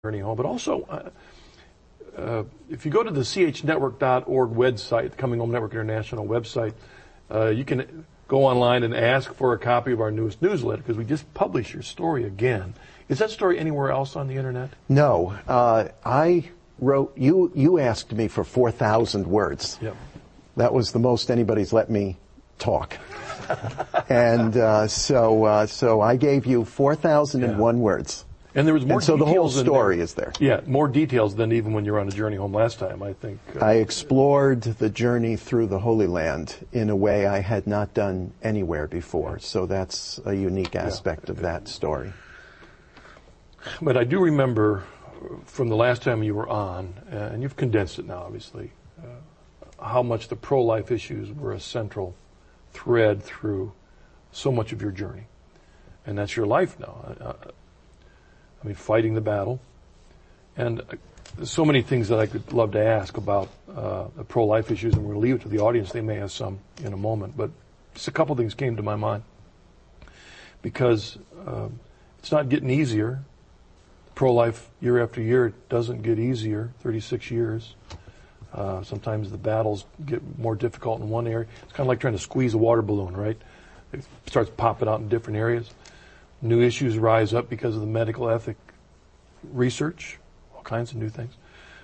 journey home. But also, if you go to the chnetwork.org website, the Coming Home Network International website, you can go online and ask for a copy of our newest newsletter, because we just published your story again. Is that story anywhere else on the internet? No. I wrote, you asked me for 4,000 words. Yep. That was the most anybody's let me talk. And so I gave you 4,001 words. And there was more and so details. The whole story is there. Yeah, more details than even when you were on the journey home last time, I think. I explored the journey through the Holy Land in a way I had not done anywhere before. So that's a unique aspect of that story. But I do remember from the last time you were on, and you've condensed it now, obviously, how much the pro-life issues were a central thread through so much of your journey. And that's your life now. I mean, fighting the battle. And there's so many things that I could love to ask about the pro-life issues, and we're going to leave it to the audience. They may have some in a moment. But just a couple things came to my mind. Because it's not getting easier. Pro-life, year after year, it doesn't get easier, 36 years. Sometimes the battles get more difficult in one area. It's kind of like trying to squeeze a water balloon, right? It starts popping out in different areas. New issues rise up because of the medical ethic research, all kinds of new things.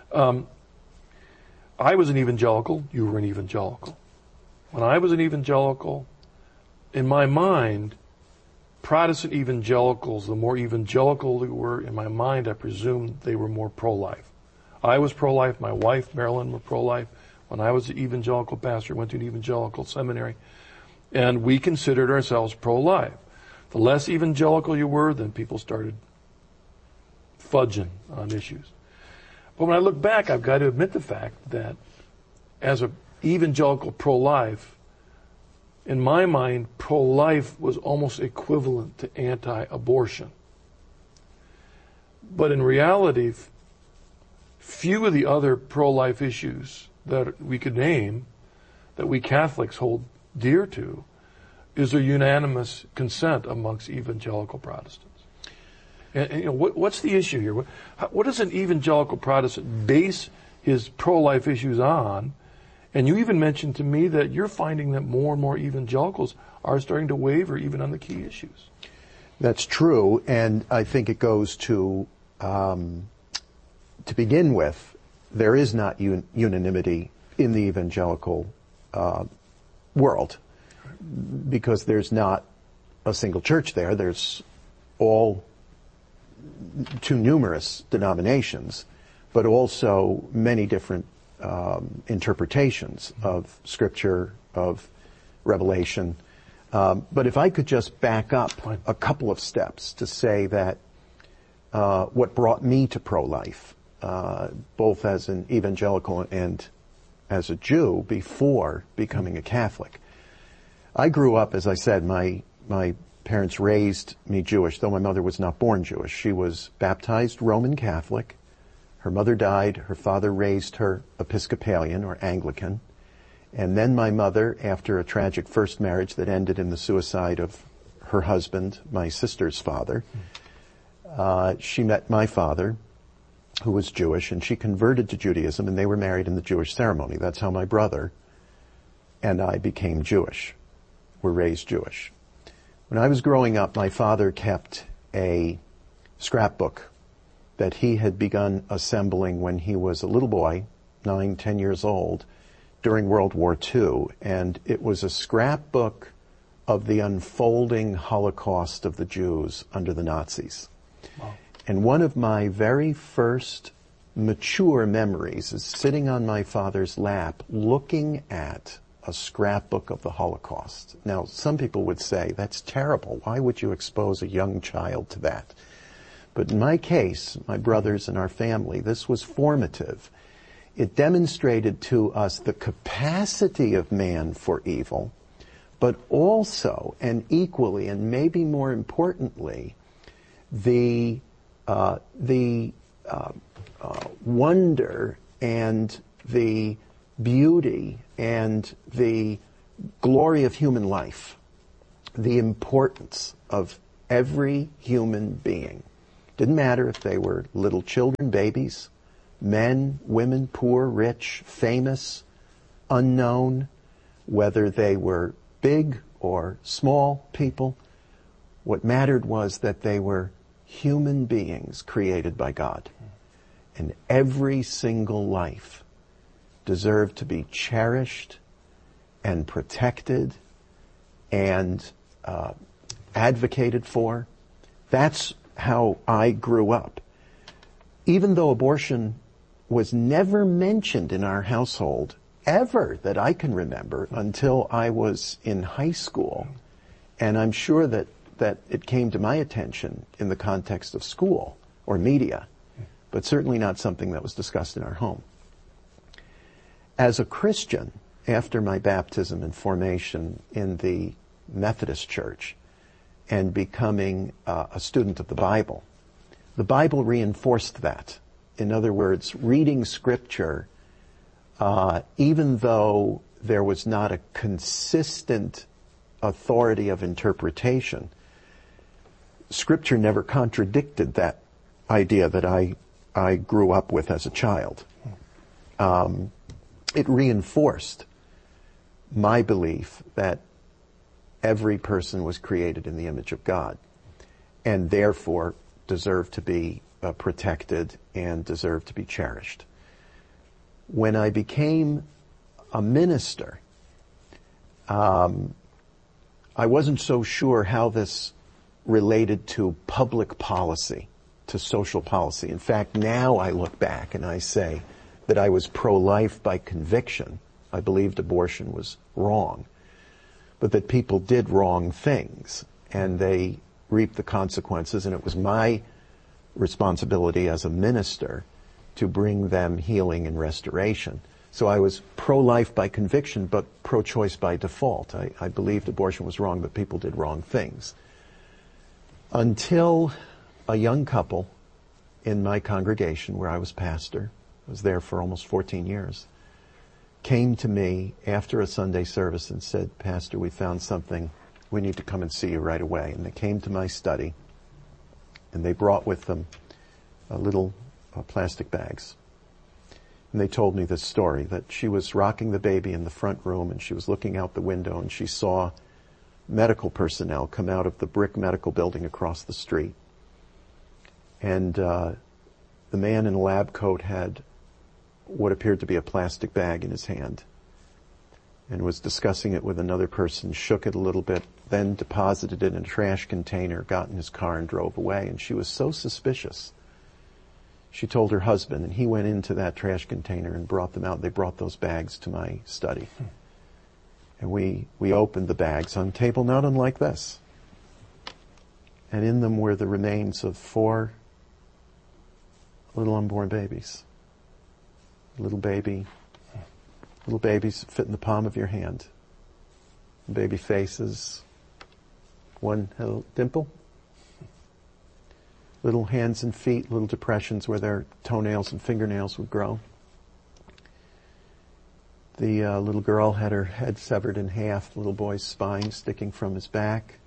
I was an evangelical. You were an evangelical. When I was an evangelical, in my mind, Protestant evangelicals, the more evangelical they were, in my mind, I presumed they were more pro-life. I was pro-life. My wife, Marilyn, were pro-life. When I was an evangelical pastor, went to an evangelical seminary, and we considered ourselves pro-life. The less evangelical you were, then people started fudging on issues. But when I look back, I've got to admit the fact that as an evangelical pro-life, in my mind, pro-life was almost equivalent to anti-abortion. But in reality, few of the other pro-life issues that we could name, that we Catholics hold dear to, is there unanimous consent amongst evangelical Protestants? And what's the issue here? What does an evangelical Protestant base his pro-life issues on? And you even mentioned to me that you're finding that more and more evangelicals are starting to waver even on the key issues. That's true, and I think it goes to begin with, there is not unanimity in the evangelical world. Because there's not a single church there. There's all too numerous denominations, but also many different interpretations of Scripture, of Revelation. But if I could just back up a couple of steps to say that what brought me to pro-life, both as an evangelical and as a Jew before becoming a Catholic, I grew up, as I said, my parents raised me Jewish, though my mother was not born Jewish. She was baptized Roman Catholic. Her mother died. Her father raised her Episcopalian or Anglican. And then my mother, after a tragic first marriage that ended in the suicide of her husband, my sister's father, she met my father, who was Jewish, and she converted to Judaism, and they were married in the Jewish ceremony. That's how my brother and I became Jewish. Were raised Jewish. When I was growing up, my father kept a scrapbook that he had begun assembling when he was a little boy, 9, 10 years old, during World War II. And it was a scrapbook of the unfolding Holocaust of the Jews under the Nazis. Wow. And one of my very first mature memories is sitting on my father's lap looking at a scrapbook of the Holocaust. Now, some people would say, that's terrible. Why would you expose a young child to that? But in my case, my brothers and our family, this was formative. It demonstrated to us the capacity of man for evil, but also, and equally, and maybe more importantly, the wonder and the beauty and the glory of human life, the importance of every human being Didn't matter if they were little children, babies, men, women, poor, rich, famous, unknown, whether they were big or small people. What mattered was that they were human beings created by God. And every single life deserved to be cherished and protected and advocated for. That's how I grew up. Even though abortion was never mentioned in our household, ever, that I can remember, until I was in high school. And I'm sure that it came to my attention in the context of school or media, but certainly not something that was discussed in our home. As a Christian, after my baptism and formation in the Methodist Church and becoming a student of the Bible reinforced that. In other words, reading Scripture, even though there was not a consistent authority of interpretation, Scripture never contradicted that idea that I grew up with as a child. It reinforced my belief that every person was created in the image of God and therefore deserved to be protected and deserved to be cherished. When I became a minister, I wasn't so sure how this related to public policy, to social policy. In fact, now I look back and I say that I was pro-life by conviction. I believed abortion was wrong, but that people did wrong things and they reaped the consequences, and it was my responsibility as a minister to bring them healing and restoration. So I was pro-life by conviction, but pro-choice by default. I believed abortion was wrong, but people did wrong things. Until a young couple in my congregation where I was pastor, I was there for almost 14 years, came to me after a Sunday service and said, "Pastor, we found something. We need to come and see you right away." And they came to my study, and they brought with them little plastic bags. And they told me this story, that she was rocking the baby in the front room, and she was looking out the window, and she saw medical personnel come out of the brick medical building across the street. And the man in a lab coat had what appeared to be a plastic bag in his hand and was discussing it with another person, shook it a little bit, then deposited it in a trash container, got in his car and drove away. And she was so suspicious. She told her husband, and he went into that trash container and brought them out. They brought those bags to my study. And we opened the bags on a table not unlike this. And in them were the remains of 4 little unborn babies. Little babies fit in the palm of your hand. Baby faces. One had a dimple. Little hands and feet, little depressions where their toenails and fingernails would grow. The little girl had her head severed in half, the little boy's spine sticking from his back.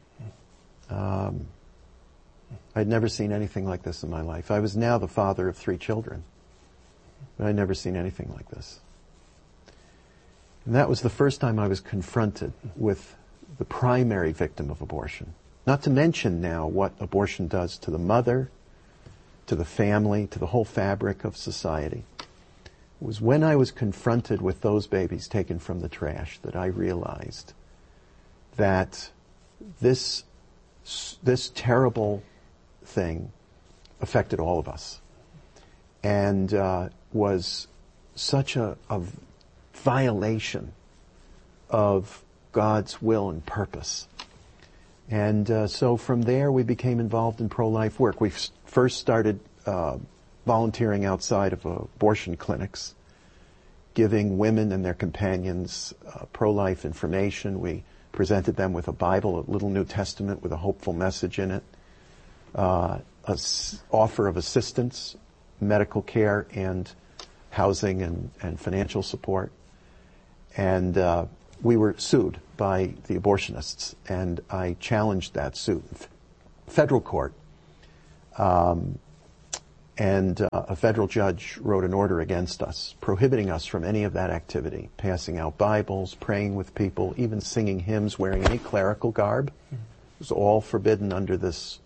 I'd never seen anything like this in my life. I was now the father of 3 children, but I'd never seen anything like this. And that was the first time I was confronted with the primary victim of abortion. Not to mention now what abortion does to the mother, to the family, to the whole fabric of society. It was when I was confronted with those babies taken from the trash that I realized that this terrible thing affected all of us and was such a violation of God's will and purpose. And so from there we became involved in pro-life work. We first started volunteering outside of abortion clinics, giving women and their companions pro-life information. We presented them with a Bible, a little New Testament with a hopeful message in it, an offer of assistance, medical care, and housing and financial support. And we were sued by the abortionists, and I challenged that suit. Federal court And a federal judge wrote an order against us, prohibiting us from any of that activity, passing out Bibles, praying with people, even singing hymns, wearing any clerical garb. It was all forbidden under this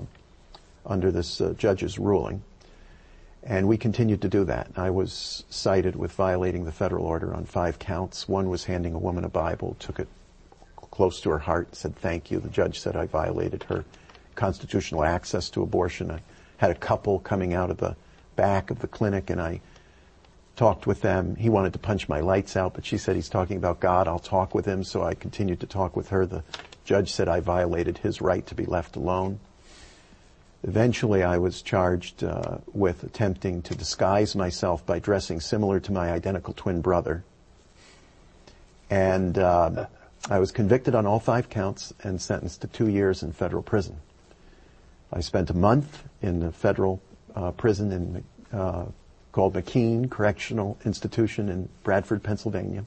judge's ruling. And we continued to do that. I was cited with violating the federal order on 5 counts. One was handing a woman a Bible, took it close to her heart, said thank you. The judge said I violated her constitutional access to abortion. I had a couple coming out of the back of the clinic, and I talked with them. He wanted to punch my lights out, but she said he's talking about God. I'll talk with him. So I continued to talk with her. The judge said I violated his right to be left alone. Eventually, I was charged with attempting to disguise myself by dressing similar to my identical twin brother. And I was convicted on all 5 counts and sentenced to 2 years in federal prison. I spent a month in the federal prison called McKean Correctional Institution in Bradford, Pennsylvania,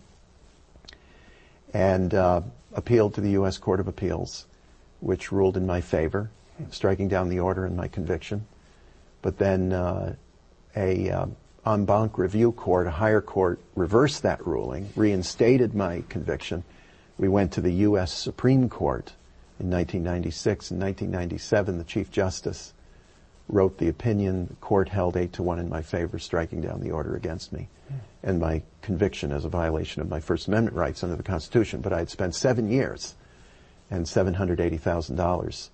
and appealed to the U.S. Court of Appeals, which ruled in my favor, striking down the order and my conviction. But then a en banc review court, a higher court, reversed that ruling, reinstated my conviction. We went to the U.S. Supreme Court in 1996. In 1997, the Chief Justice wrote the opinion. The court held 8-1 in my favor, striking down the order against me and my conviction as a violation of my First Amendment rights under the Constitution. But I had spent 7 years and $780,000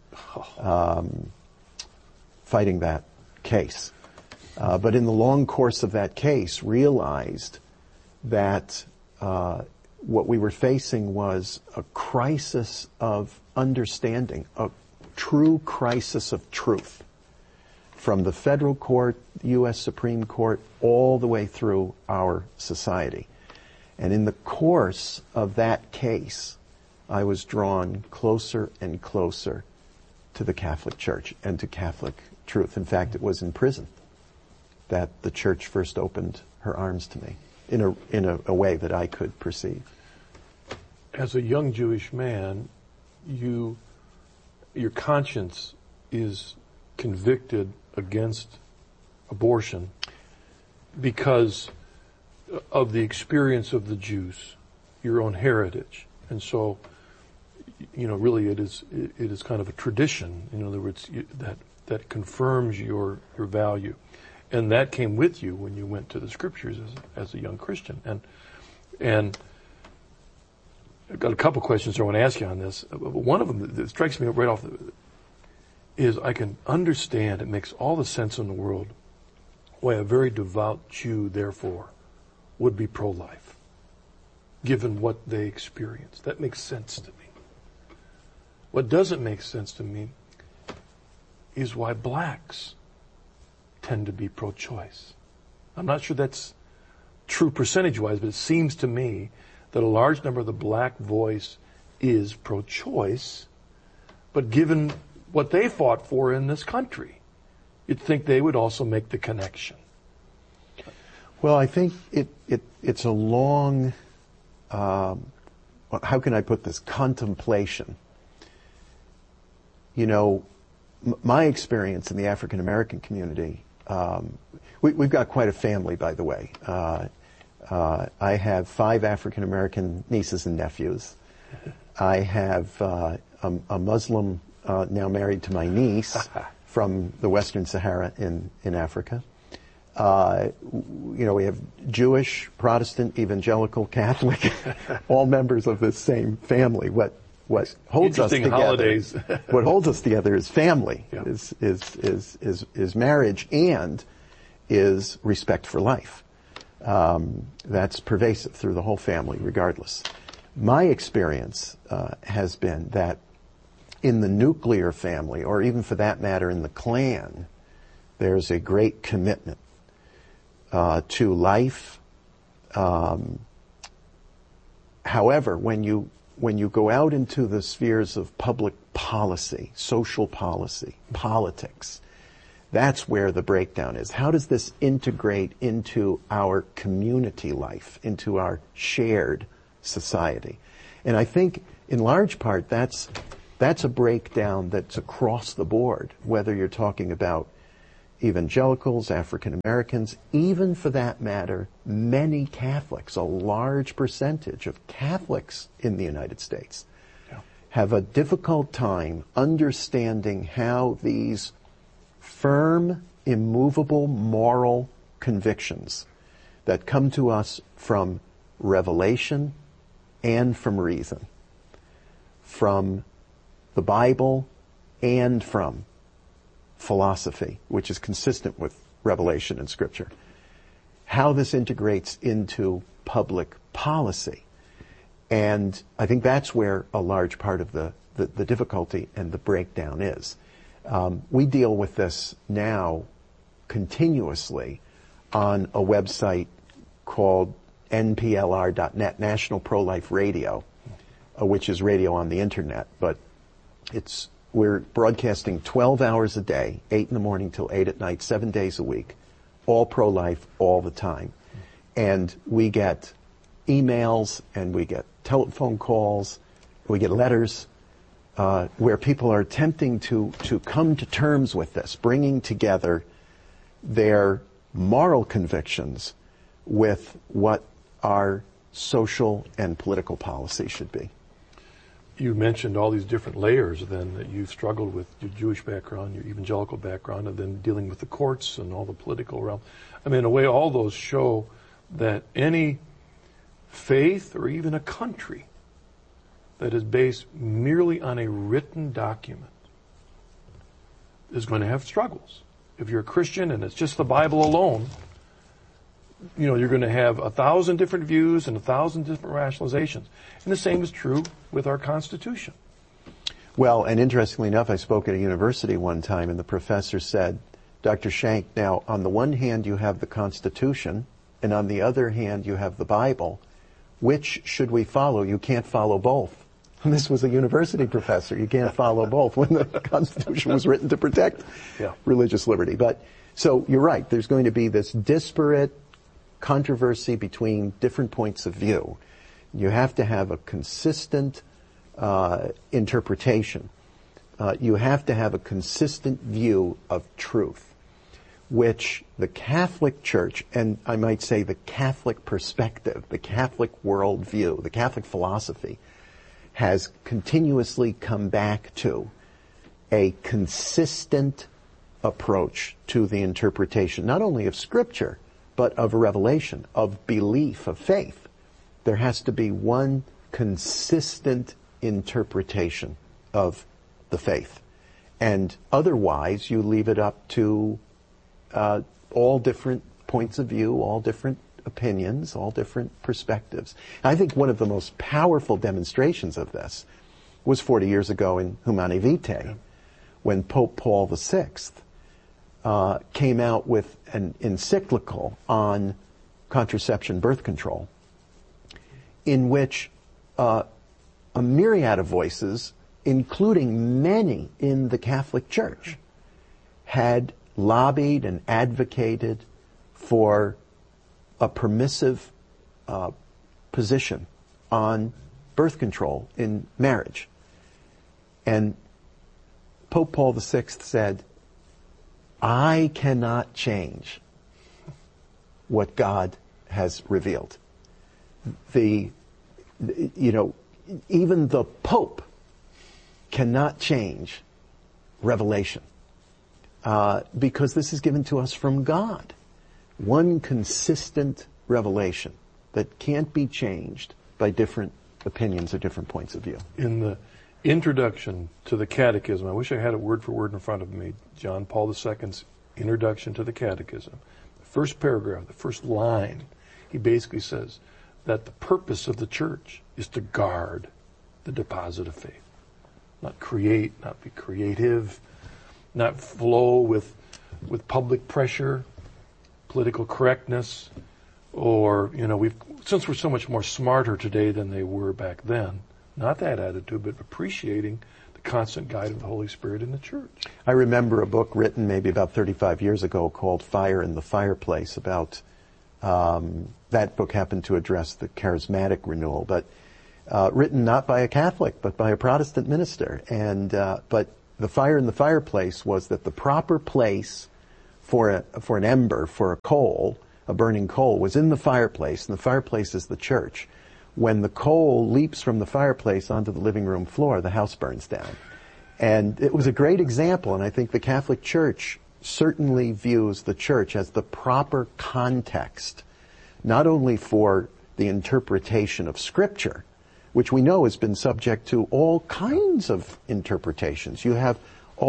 fighting that case. But in the long course of that case, realized that what we were facing was a crisis of understanding, a true crisis of truth, from the federal court, U.S. Supreme Court, all the way through our society. And in the course of that case, I was drawn closer and closer to the Catholic Church and to Catholic truth. In fact, it was in prison that the Church first opened her arms to me in a way that I could perceive. As a young Jewish man, your conscience is convicted against abortion because of the experience of the Jews, your own heritage. And so, really it is kind of a tradition, in other words, that confirms your value. And that came with you when you went to the Scriptures as a young Christian. And I've got a couple questions I want to ask you on this. One of them that strikes me right off is I can understand, it makes all the sense in the world, why a very devout Jew, therefore, would be pro-life, given what they experience. That makes sense to me. What doesn't make sense to me is why blacks tend to be pro-choice. I'm not sure that's true percentage-wise, but it seems to me that a large number of the black voice is pro-choice, but given what they fought for in this country, you'd think they would also make the connection. Well, I think it's a long, how can I put this, contemplation. My experience in the African American community, we've got quite a family, by the way. I have 5 African American nieces and nephews. I have a Muslim now married to my niece from the Western Sahara in Africa. We have Jewish, Protestant, evangelical, Catholic, all members of this same family. What holds us together? Holidays. What holds us together is family, yeah. is marriage, and is respect for life. That's pervasive through the whole family, regardless. My experience has been that in the nuclear family, or even for that matter in the clan, there's a great commitment to life. However, when you go out into the spheres of public policy, social policy, politics, that's where the breakdown is. How does this integrate into our community life, into our shared society? And I think, in large part, that's That's a breakdown that's across the board, whether you're talking about evangelicals, African Americans, even for that matter, many Catholics, a large percentage of Catholics in the United States have a difficult time understanding how these firm, immovable moral convictions that come to us from revelation and from reason, from the Bible and from philosophy, which is consistent with revelation and Scripture, how this integrates into public policy. And I think that's where a large part of the difficulty and the breakdown is. We deal with this now continuously on a website called nplr.net, National Pro-Life Radio, which is radio on the internet, but we're broadcasting 12 hours a day, 8 in the morning till 8 at night, 7 days a week, all pro-life, all the time. And we get emails and we get telephone calls, we get letters where people are attempting to come to terms with this, bringing together their moral convictions with what our social and political policy should be. You mentioned all these different layers then that you've struggled with, your Jewish background, your evangelical background, and then dealing with the courts and all the political realm. I mean, in a way, all those show that any faith or even a country that is based merely on a written document is going to have struggles. If you're a Christian and it's just the Bible alone, you're going to have 1,000 different views and 1,000 different rationalizations. And the same is true with our Constitution. Well, and interestingly enough, I spoke at a university one time and the professor said, Dr. Shank, now on the one hand you have the Constitution and on the other hand you have the Bible. Which should we follow? You can't follow both. And this was a university professor. You can't follow both when the Constitution was written to protect religious liberty. But so you're right. There's going to be this disparate controversy between different points of view. You have to have a consistent interpretation. You have to have a consistent view of truth, which the Catholic Church, and I might say the Catholic perspective, the Catholic worldview, the Catholic philosophy, has continuously come back to a consistent approach to the interpretation, not only of Scripture, but of revelation, of belief, of faith. There has to be one consistent interpretation of the faith. And otherwise, you leave it up to all different points of view, all different opinions, all different perspectives. I think one of the most powerful demonstrations of this was 40 years ago in Humanae Vitae, when Pope Paul VI came out with an encyclical on contraception, birth control, in which a myriad of voices, including many in the Catholic Church, had lobbied and advocated for a permissive position on birth control in marriage. And Pope Paul VI said, I cannot change what God has revealed. Even the Pope cannot change revelation because this is given to us from God. One consistent revelation that can't be changed by different opinions or different points of view. In the introduction to the Catechism, I wish I had it word for word in front of me, John Paul II's Introduction to the Catechism, the first paragraph, the first line, he basically says that the purpose of the church is to guard the deposit of faith. Not create, not be creative, not flow with public pressure, political correctness, or, since we're so much more smarter today than they were back then, not that attitude, but appreciating the constant guide of the Holy Spirit in the church. I remember a book written maybe about 35 years ago called Fire in the Fireplace about, that book happened to address the charismatic renewal, but written not by a Catholic, but by a Protestant minister. And but the fire in the fireplace was that the proper place for an ember, for a coal, a burning coal, was in the fireplace, and the fireplace is the church. When the coal leaps from the fireplace onto the living room floor, the house burns down. And it was a great example, and I think the Catholic Church certainly views the church as the proper context, not only for the interpretation of Scripture, which we know has been subject to all kinds of interpretations. You have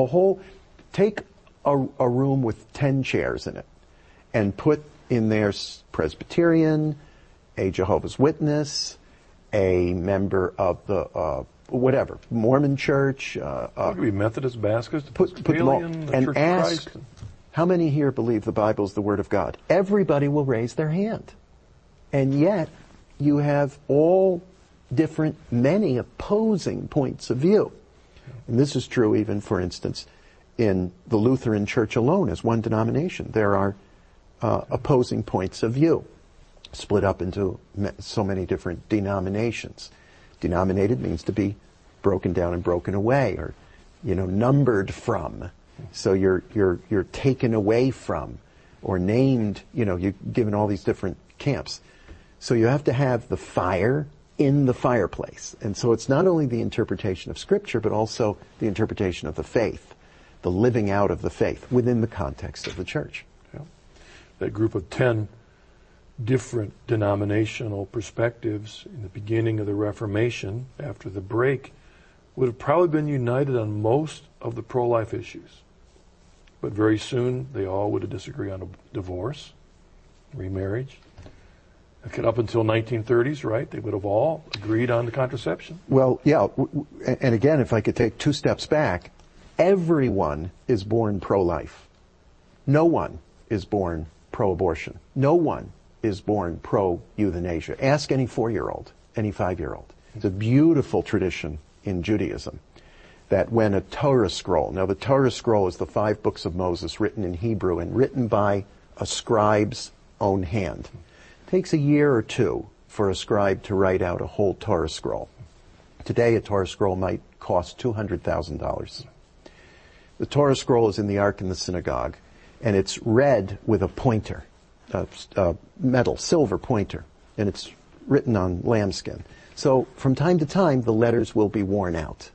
take a room with 10 chairs in it and put in there Presbyterian, a Jehovah's Witness, a member of the Mormon Church. It could be Methodist, Baptist, put them all, Episcopalian, the and Church of ask, Christ. how many here believe the Bible is the Word of God? Everybody will raise their hand. And yet, you have all different, many opposing points of view. And this is true even, for instance, in the Lutheran Church alone as one denomination. There are opposing points of view, split up into so many different denominations. Denominated means to be broken down and broken away, or, numbered from. So you're taken away from, or named, you're given all these different camps. So you have to have the fire in the fireplace. And so it's not only the interpretation of Scripture, but also the interpretation of the faith, the living out of the faith within the context of the church. Yeah. That group of 10 different denominational perspectives in the beginning of the Reformation, after the break, would have probably been united on most of the pro-life issues. But very soon, they all would have disagreed on divorce, remarriage. Up until 1930s, right? They would have all agreed on the contraception. Well, yeah. And again, if I could take 2 steps back, everyone is born pro-life. No one is born pro-abortion. No one is born pro-euthanasia. Ask any 4-year-old, any 5-year-old. It's a beautiful tradition in Judaism that when a Torah scroll, now the Torah scroll is the 5 books of Moses written in Hebrew and written by a scribe's own hand. It takes a year or 2 for a scribe to write out a whole Torah scroll. Today a Torah scroll might cost $200,000. The Torah scroll is in the Ark in the synagogue, and it's read with a pointer, a metal, silver pointer, and it's written on lambskin. So from time to time, the letters will be worn out.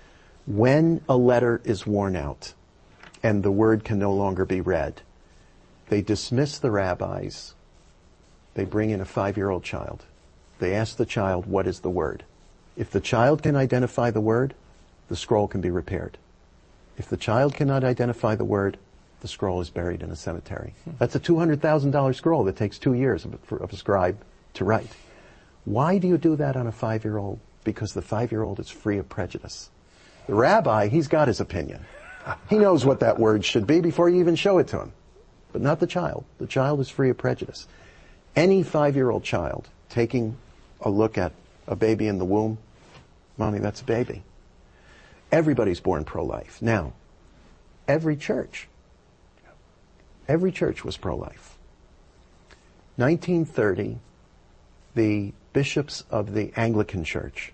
When a letter is worn out and the word can no longer be read, they dismiss the rabbis. They bring in a 5-year-old child. They ask the child, what is the word? If the child can identify the word, the scroll can be repaired. If the child cannot identify the word, the scroll is buried in a cemetery. That's a $200,000 scroll that takes 2 years of a scribe to write. Why do you do that on a 5-year-old? Because the 5-year-old is free of prejudice. The rabbi, he's got his opinion. He knows what that word should be before you even show it to him. But not the child. The child is free of prejudice. Any 5-year-old child taking a look at a baby in the womb, Mommy, that's a baby. Everybody's born pro-life. Now, every church was pro-life. 1930, the bishops of the Anglican Church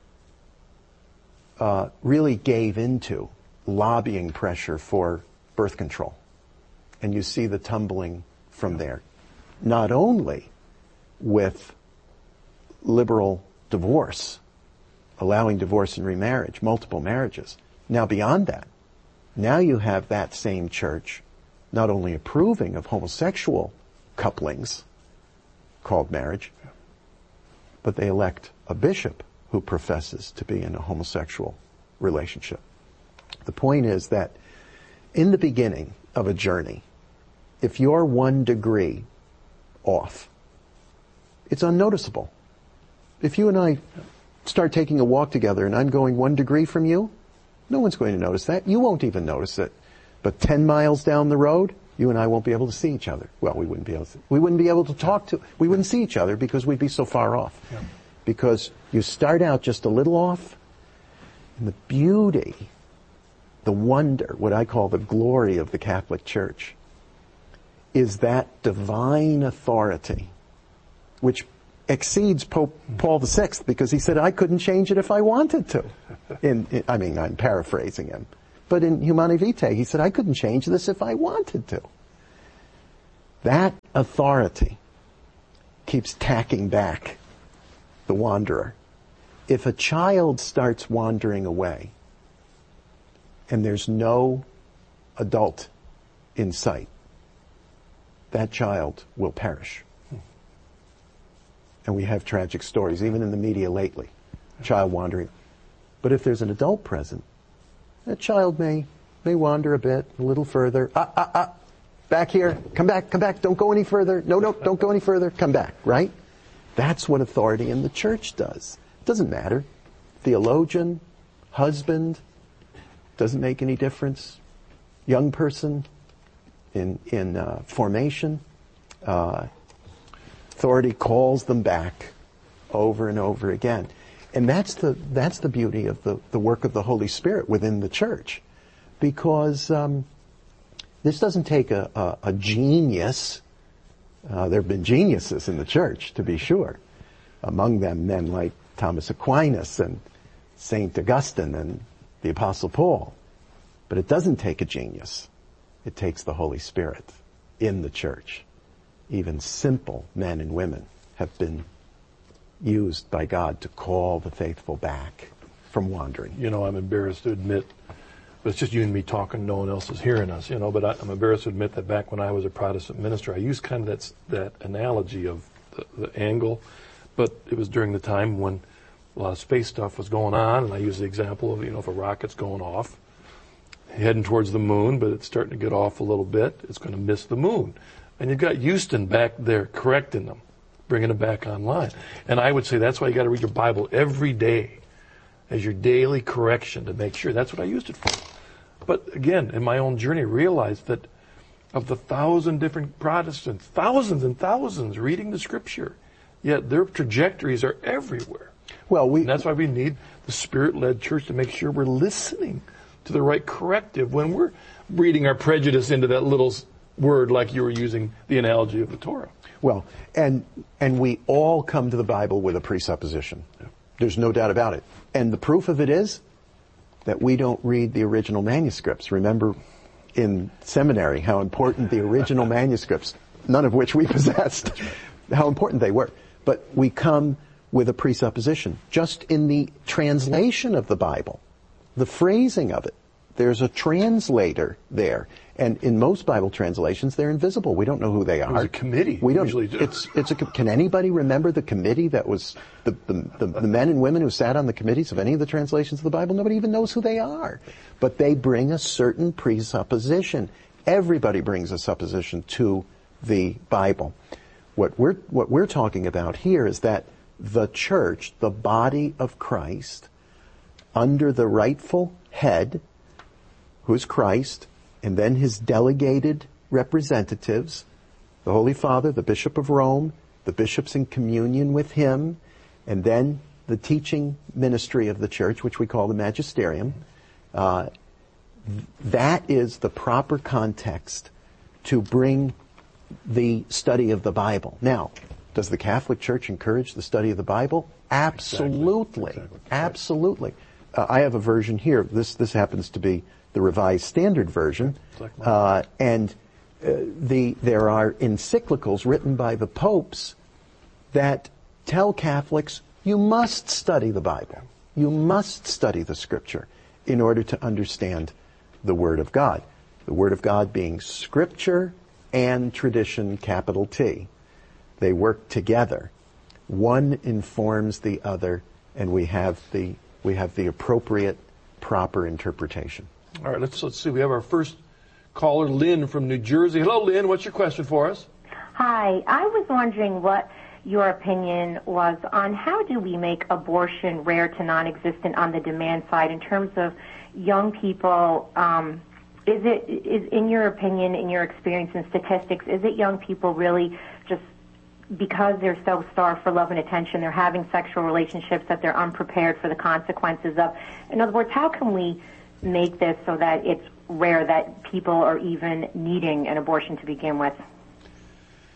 really gave into lobbying pressure for birth control. And you see the tumbling from there. Not only with liberal divorce, allowing divorce and remarriage, multiple marriages. Now beyond that, now you have that same church not only approving of homosexual couplings called marriage, but they elect a bishop who professes to be in a homosexual relationship. The point is that in the beginning of a journey, if you're 1 degree off, it's unnoticeable. If you and I start taking a walk together and I'm going 1 degree from you, no one's going to notice that. You won't even notice it. But 10 miles down the road, you and I won't be able to see each other. Well, we wouldn't be able to talk to, we wouldn't see each other because we'd be so far off. Yeah. Because you start out just a little off, and the beauty, the wonder, what I call the glory of the Catholic Church, is that divine authority, which exceeds Pope Paul VI, because he said, I couldn't change it if I wanted to. I mean, I'm paraphrasing him. But in Humanae Vitae, he said, I couldn't change this if I wanted to. That authority keeps tacking back the wanderer. If a child starts wandering away and there's no adult in sight, that child will perish. And we have tragic stories, even in the media lately, child wandering. But if there's an adult present, that child may wander a bit, a little further. Back here, come back, don't go any further. No, don't go any further, come back, right? That's what authority in the church does. It doesn't matter. Theologian, husband, doesn't make any difference. Young person in formation, authority calls them back over and over again. And that's the beauty of the work of the Holy Spirit within the church. Because this doesn't take a genius. There have been geniuses in the church, to be sure. Among them, men like Thomas Aquinas and St. Augustine and the Apostle Paul. But it doesn't take a genius. It takes the Holy Spirit in the church. Even simple men and women have been used by God to call the faithful back from wandering. You know, I'm embarrassed to admit, but it's just you and me talking, no one else is hearing us, but I'm embarrassed to admit that back when I was a Protestant minister, I used kind of that analogy of the angle, but it was during the time when a lot of space stuff was going on, and I used the example of, if a rocket's going off, heading towards the moon, but it's starting to get off a little bit, it's going to miss the moon. And you've got Houston back there correcting them, bringing them back online. And I would say that's why you got to read your Bible every day as your daily correction to make sure. That's what I used it for. But again, in my own journey, I realized that of the 1,000 different Protestants, thousands and thousands reading the Scripture, yet their trajectories are everywhere. And that's why we need the Spirit-led church to make sure we're listening to the right corrective when we're reading our prejudice into that little word, like you were using the analogy of the Torah. Well, and we all come to the Bible with a presupposition. Yeah. There's no doubt about it. And the proof of it is that we don't read the original manuscripts. Remember in seminary how important the original manuscripts, none of which we possessed, how important they were. But we come with a presupposition. Just in the translation of the Bible, the phrasing of it, there's a translator there. And in most Bible translations, they're invisible. We don't know who they are. There's a committee. We don't. Usually do. Can anybody remember the committee that was the men and women who sat on the committees of any of the translations of the Bible? Nobody even knows who they are. But they bring a certain presupposition. Everybody brings a supposition to the Bible. What we're talking about here is that the church, the body of Christ, under the rightful head, who is Christ, and then his delegated representatives, the Holy Father, the Bishop of Rome, the bishops in communion with him, and then the teaching ministry of the church, which we call the magisterium. That is the proper context to bring the study of the Bible. Now, does the Catholic Church encourage the study of the Bible? Absolutely. Exactly. Absolutely. I have a version here. This happens to be the Revised Standard Version. And there are encyclicals written by the popes that tell Catholics, you must study the Bible. You must study the Scripture in order to understand the Word of God. The Word of God being Scripture and tradition, capital T. They work together. One informs the other, and we have the appropriate, proper interpretation. All right, let's see. We have our first caller, Lynn from New Jersey. Hello, Lynn. What's your question for us? Hi. I was wondering what your opinion was on how do we make abortion rare to non-existent on the demand side in terms of young people. Is in your opinion, in your experience and statistics, is it young people really just because they're so starved for love and attention, they're having sexual relationships that they're unprepared for the consequences of? In other words, how can we make this so that it's rare that people are even needing an abortion to begin with?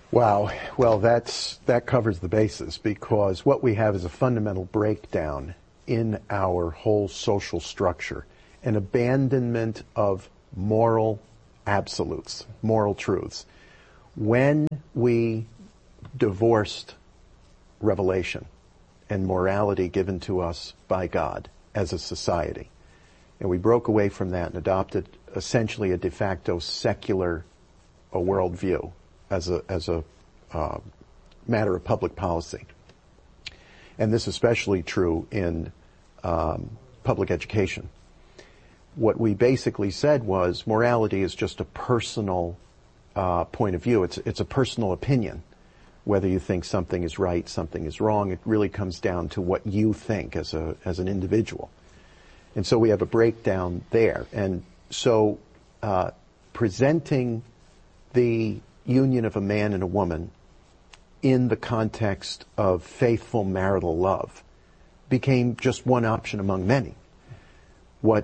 Wow. Well, that covers the basis, because what we have is a fundamental breakdown in our whole social structure, an abandonment of moral absolutes, moral truths. When we divorced revelation and morality given to us by God as a society, and we broke away from that and adopted essentially a de facto secular worldview as a matter of public policy. And this is especially true in public education. What we basically said was morality is just a personal point of view. It's a personal opinion. Whether you think something is right, something is wrong, it really comes down to what you think as an individual. And so we have a breakdown there. And so presenting the union of a man and a woman in the context of faithful marital love became just one option among many. What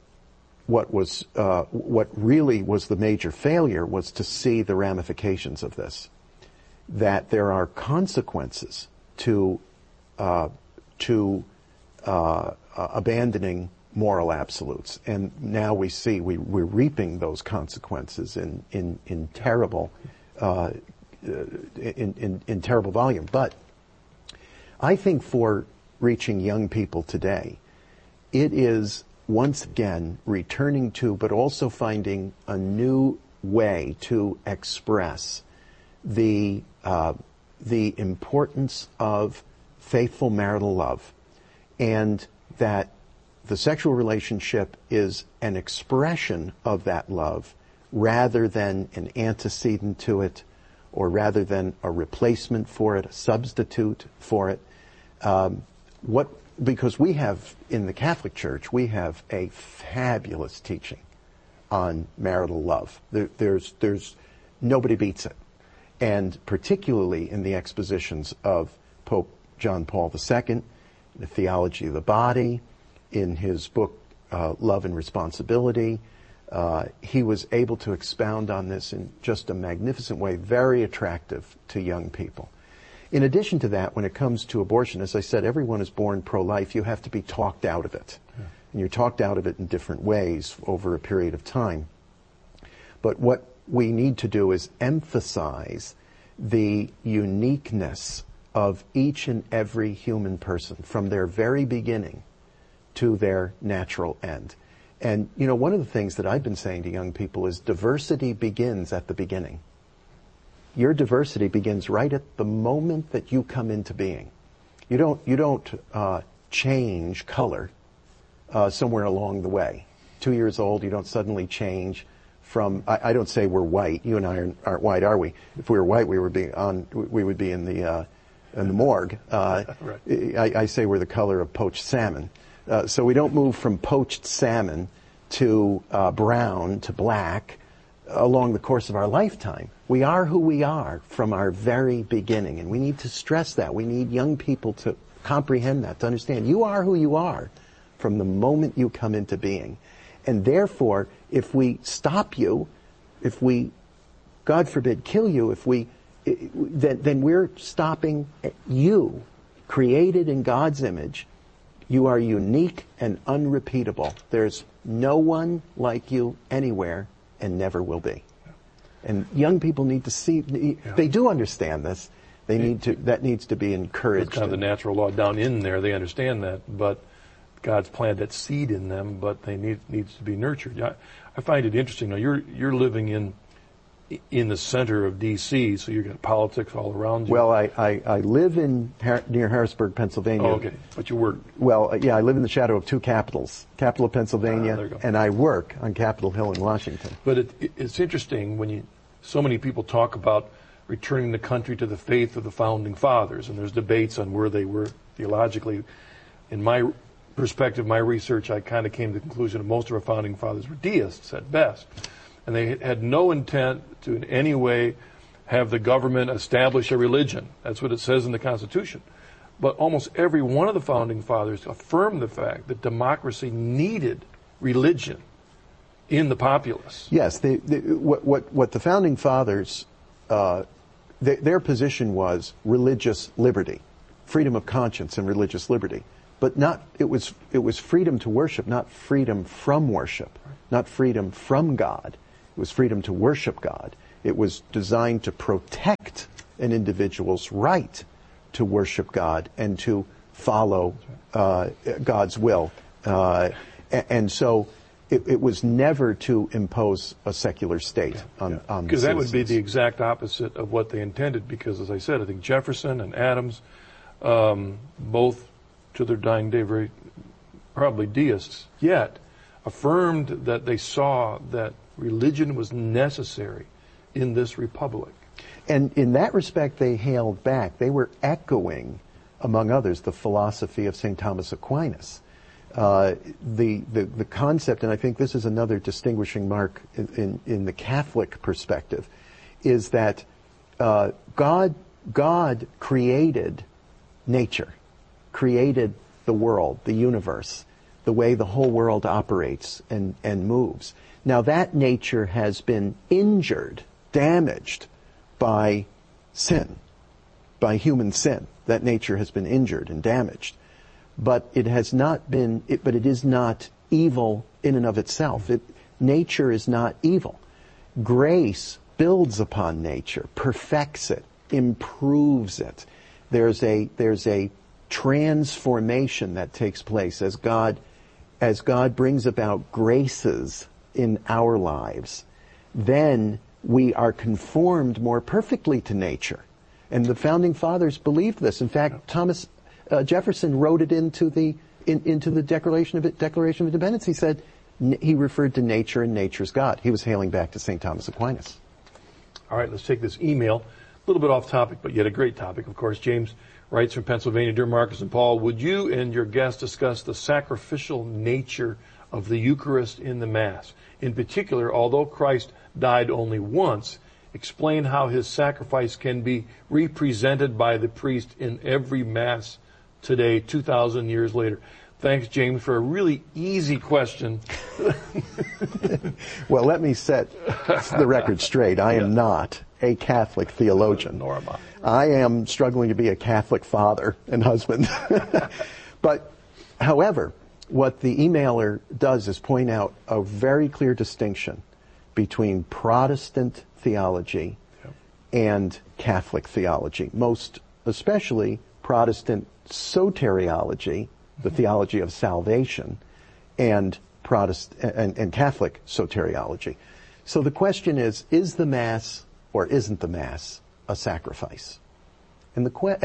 really was the major failure was to see the ramifications of this, that there are consequences to abandoning moral absolutes, and now we see we're reaping those consequences in terrible in terrible volume. But I think for reaching young people today, it is once again returning to, but also finding a new way to express the importance of faithful marital love, and that the sexual relationship is an expression of that love rather than an antecedent to it, or rather than a replacement for it, a substitute for it. Because we have, in the Catholic Church, we have a fabulous teaching on marital love. There's nobody beats it. And particularly in the expositions of Pope John Paul II, the Theology of the Body, in his book, Love and Responsibility, he was able to expound on this in just a magnificent way, very attractive to young people. In addition to that, when it comes to abortion, as I said, everyone is born pro-life. You have to be talked out of it. Yeah. And you're talked out of it in different ways over a period of time. But what we need to do is emphasize the uniqueness of each and every human person from their very beginning to their natural end. And, you know, one of the things that I've been saying to young people is diversity begins at the beginning. Your diversity begins right at the moment that you come into being. You don't change color somewhere along the way. 2 years old, you don't suddenly change from. I don't say we're white. You and I aren't white, are we? If we were white, we would be in the morgue. Right. I say we're the color of poached salmon. So we don't move from poached salmon to brown to black along the course of our lifetime. We are who we are from our very beginning, and we need to stress that. We need young people to comprehend that, to understand you are who you are from the moment you come into being. And therefore, if we stop you, if we, God forbid, kill you, then we're stopping you, created in God's image. You are unique and unrepeatable. There's no one like you anywhere and never will be. And young people need to see, they do understand this. That needs to be encouraged. It's kind of the natural law down in there. They understand that, but God's planted that seed in them, but they needs to be nurtured. I find it interesting. Now you're living in the center of D.C., so you've got politics all around you. Well, I live near Harrisburg, Pennsylvania. Oh, okay. But you work. Well, yeah, I live in the shadow of two capitals, Capital of Pennsylvania, and I work on Capitol Hill in Washington. But it's interesting when so many people talk about returning the country to the faith of the Founding Fathers, and there's debates on where they were theologically. In my perspective, my research, I kind of came to the conclusion that most of our Founding Fathers were deists at best. And they had no intent to in any way have the government establish a religion. That's what it says in the Constitution. But almost every one of the Founding Fathers affirmed the fact that democracy needed religion in the populace. Yes, what the Founding Fathers their position was religious liberty, freedom of conscience and religious liberty. But it was freedom to worship, not freedom from worship, not freedom from God. It was freedom to worship God. It was designed to protect an individual's right to worship God and to follow God's will. And so it was never to impose a secular state on because that would be the exact opposite of what they intended, because, as I said, I think Jefferson and Adams, both to their dying day very probably deists, yet affirmed that they saw that religion was necessary in this republic. And in that respect, they hailed back. They were echoing, among others, the philosophy of St. Thomas Aquinas. The concept, and I think this is another distinguishing mark in the Catholic perspective, is that God created nature, created the world, the universe, the way the whole world operates and moves. Now that nature has been injured, damaged by sin, by human sin. That nature has been injured and damaged. But it has not been, but it is not evil in and of itself. Nature is not evil. Grace builds upon nature, perfects it, improves it. There's a transformation that takes place as God brings about graces in our lives. Then we are conformed more perfectly to nature. And the founding fathers believed this. In fact, Thomas Jefferson wrote it into the Declaration of Independence. He said he referred to nature and nature's God. He was hailing back to St. Thomas Aquinas. All right, let's take this email. A little bit off topic, but yet a great topic. Of course, James writes from Pennsylvania. Dear Marcus and Paul, would you and your guest discuss the sacrificial nature of the Eucharist in the Mass? In particular, although Christ died only once, explain how his sacrifice can be represented by the priest in every Mass today, 2,000 years later. Thanks, James, for a really easy question. Well, let me set the record straight. I am not a Catholic theologian. Nor am I. I am struggling to be a Catholic father and husband. But, however, what the emailer does is point out a very clear distinction between Protestant theology and Catholic theology, most especially Protestant soteriology, the theology of salvation, and Catholic soteriology. So the question is the Mass or isn't the Mass a sacrifice? And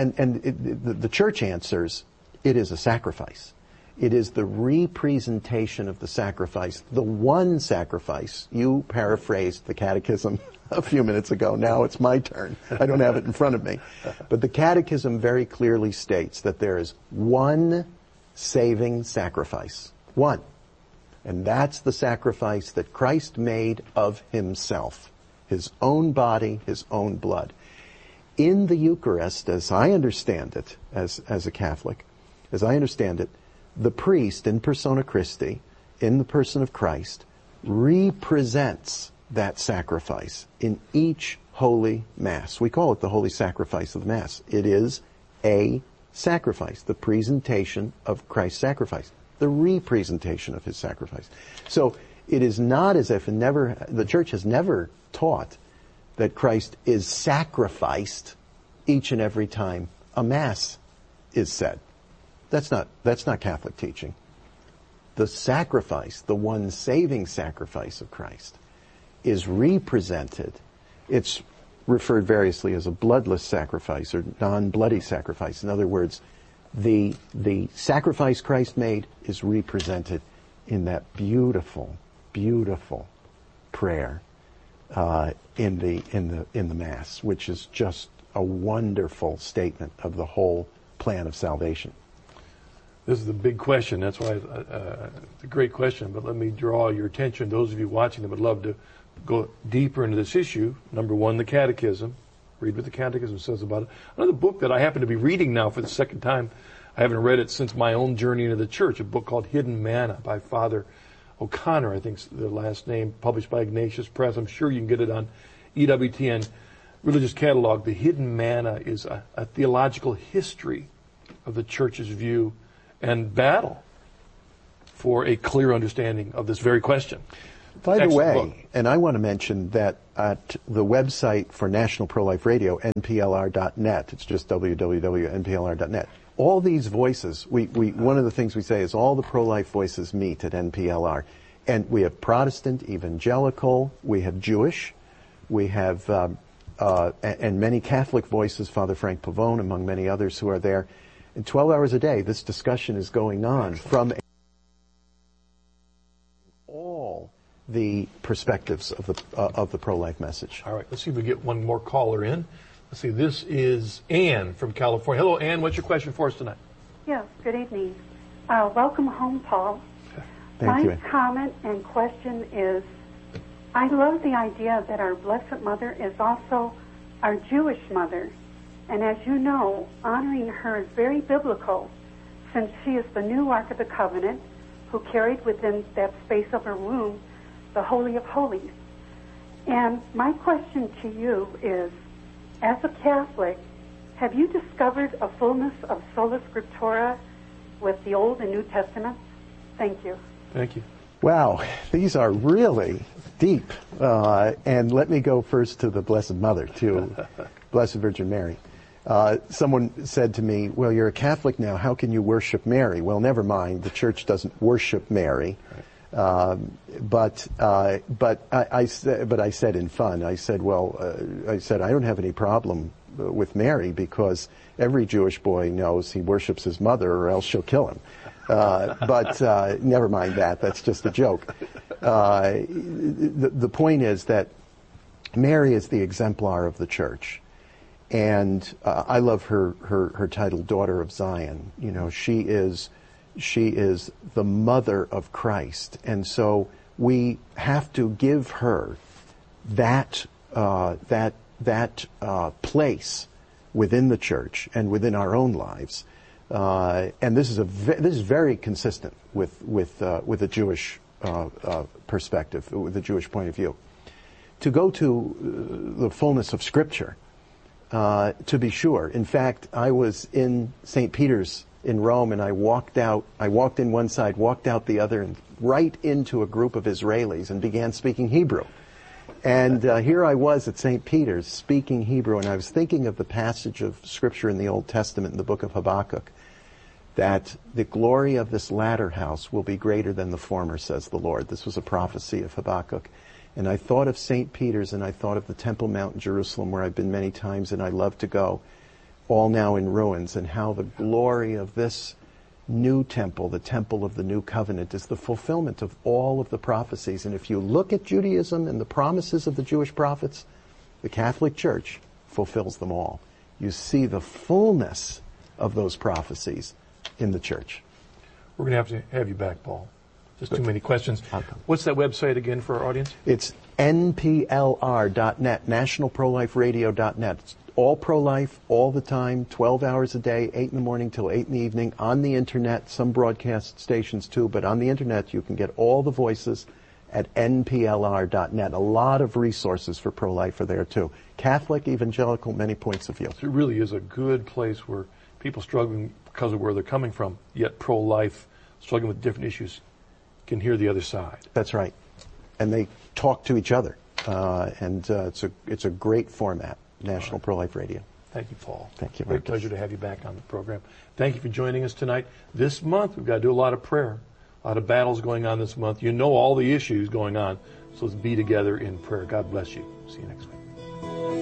the Church answers, it is a sacrifice. It is the representation of the sacrifice, the one sacrifice. You paraphrased the Catechism a few minutes ago. Now it's my turn. I don't have it in front of me. But the Catechism very clearly states that there is one saving sacrifice. One. And that's the sacrifice that Christ made of himself. His own body, his own blood. In the Eucharist, as I understand it, as a Catholic, as I understand it, the priest in persona Christi, in the person of Christ, represents that sacrifice in each Holy Mass. We call it the Holy Sacrifice of the Mass. It is a sacrifice, the presentation of Christ's sacrifice, the representation of his sacrifice. So it is not as if the Church has never taught that Christ is sacrificed each and every time a Mass is said. That's not Catholic teaching. The sacrifice, the one saving sacrifice of Christ, is represented. It's referred variously as a bloodless sacrifice or non-bloody sacrifice. In other words, the sacrifice Christ made is represented in that beautiful, beautiful prayer in the Mass, which is just a wonderful statement of the whole plan of salvation. This is the big question. That's why it's a great question. But let me draw your attention. Those of you watching that would love to go deeper into this issue. Number one, the Catechism. Read what the Catechism says about it. Another book that I happen to be reading now for the second time. I haven't read it since my own journey into the church. A book called Hidden Manna by Father O'Connor, I think's the last name, published by Ignatius Press. I'm sure you can get it on EWTN. religious catalog, The Hidden Manna is a theological history of the church's view and battle for a clear understanding of this very question. By the way, book. and I want to mention that at the website for National Pro-Life Radio, nplr.net, it's just www.nplr.net, all these voices, one of the things we say is all the pro-life voices meet at NPLR. And we have Protestant, evangelical, we have Jewish, we have, and many Catholic voices, Father Frank Pavone, among many others who are there. And 12 hours a day, this discussion is going on from all the perspectives of the pro-life message. All right, let's see if we get one more caller in. Let's see, this is Ann from California. Hello, Ann. What's your question for us tonight? Yes, good evening. Welcome home, Paul. Thank you. My comment and question is, I love the idea that our Blessed Mother is also our Jewish mother. And as you know, honoring her is very biblical, since she is the new Ark of the Covenant, who carried within that space of her womb the Holy of Holies. And my question to you is, as a Catholic, have you discovered a fullness of sola scriptura with the Old and New Testaments? Thank you. Thank you. Wow, these are really deep. And let me go first to the Blessed Mother, to Blessed Virgin Mary. Someone said to me, well, you're a Catholic now, how can you worship Mary? Well, never mind, the Church doesn't worship Mary. But I said in fun, I said, I don't have any problem with Mary because every Jewish boy knows he worships his mother or else she'll kill him. But never mind that, that's just a joke. The point is that Mary is the exemplar of the Church. And I love her title, Daughter of Zion. You know, she is the mother of Christ, and so we have to give her that place within the Church and within our own lives. And this is very consistent with the Jewish perspective, with the Jewish point of view. To go to the fullness of Scripture. To be sure. In fact, I was in St. Peter's in Rome, and I walked in one side, walked out the other, and right into a group of Israelis and began speaking Hebrew. And here I was at St. Peter's speaking Hebrew, and I was thinking of the passage of Scripture in the Old Testament, in the book of Habakkuk, that the glory of this latter house will be greater than the former, says the Lord. This was a prophecy of Habakkuk. And I thought of St. Peter's, and I thought of the Temple Mount in Jerusalem, where I've been many times and I love to go, all now in ruins, and how the glory of this new temple, the temple of the new covenant, is the fulfillment of all of the prophecies. And if you look at Judaism and the promises of the Jewish prophets, the Catholic Church fulfills them all. You see the fullness of those prophecies in the Church. We're going to have you back, Paul. Just too many questions. What's that website again for our audience? It's nplr.net, nationalproliferadio.net. It's all pro-life, all the time, 12 hours a day, 8 in the morning till 8 in the evening, on the Internet, some broadcast stations too, but on the Internet you can get all the voices at nplr.net. A lot of resources for pro-life are there too. Catholic, evangelical, many points of view. So it really is a good place where people struggling because of where they're coming from, yet pro-life, struggling with different issues, can hear the other side. That's right. And they talk to each other. And it's a great format, National Pro-Life Radio. Thank you, Paul. Thank you. Great pleasure to have you back on the program. Thank you for joining us tonight. This month, we've got to do a lot of prayer, a lot of battles going on this month. You know all the issues going on, so let's be together in prayer. God bless you. See you next week.